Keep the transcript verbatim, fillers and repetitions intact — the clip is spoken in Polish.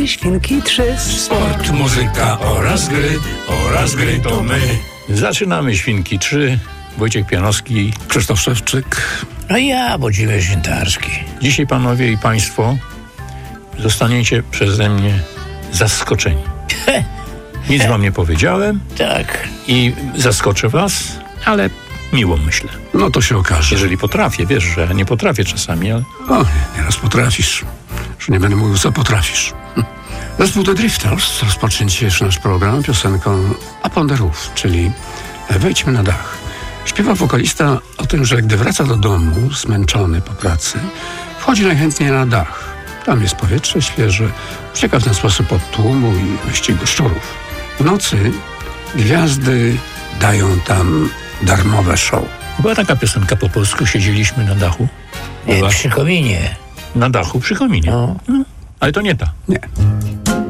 Świnki trzy. Sport, muzyka oraz gry, oraz gry to my. Zaczynamy Świnki trzy. Wojciech Pianowski, Krzysztof Szewczyk. A ja, Włodzimierz Świętarski. Dzisiaj panowie i państwo zostaniecie przeze mnie zaskoczeni. Nic wam nie powiedziałem Tak. i zaskoczę was, ale miło myślę. No to się okaże. Jeżeli potrafię, wiesz, że ja nie potrafię czasami, ale... O, nieraz potrafisz. Już nie będę mówił, co potrafisz. Hm. Zespół The Drifters rozpocznie dzisiejszy nasz program piosenką Upon the Roof, czyli Wejdźmy na dach. Śpiewa wokalista o tym, że gdy wraca do domu, zmęczony po pracy, wchodzi najchętniej na dach. Tam jest powietrze świeże, ucieka w ten sposób od tłumu i wyścigu szczurów. W nocy gwiazdy dają tam darmowe show. Była taka piosenka po polsku, siedzieliśmy na dachu. Nie, Była przy kominie. na dachu przy kominie. No. No, ale to nie ta. Nie.